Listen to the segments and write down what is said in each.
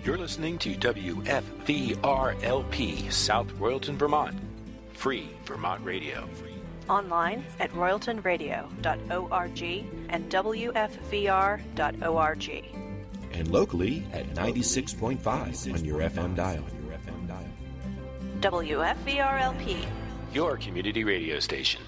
You're listening to WFVRLP, South Royalton, Vermont. Free Vermont Radio. Online at royaltonradio.org and wfvr.org. And locally at 96.5 on your FM dial. WFVRLP, your community radio station.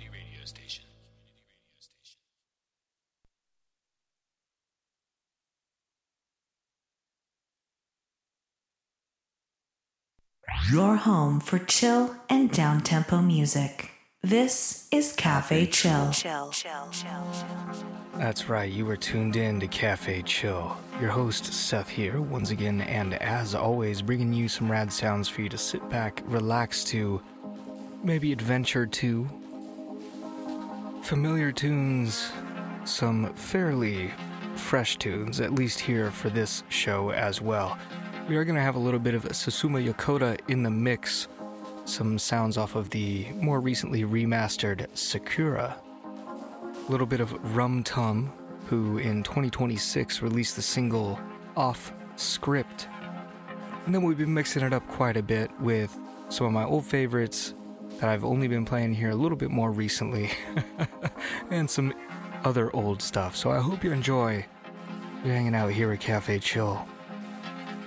Your home for chill and down-tempo music. This is Cafe Chill. That's right, you were tuned in to Cafe Chill. Your host, Seth here, once again, and as always, bringing you some rad sounds for you to sit back, relax to, maybe adventure to. Familiar tunes, some fairly fresh tunes, at least here for this show as well. We are going to have a little bit of Susumu Yokota in the mix, some sounds off of the more recently remastered Sakura. A little bit of Rum Tum, who in 2026 released the single Off Script. And then we've been mixing it up quite a bit with some of my old favorites that I've only been playing here a little bit more recently, and some other old stuff. So I hope you enjoy hanging out here at Cafe Chill.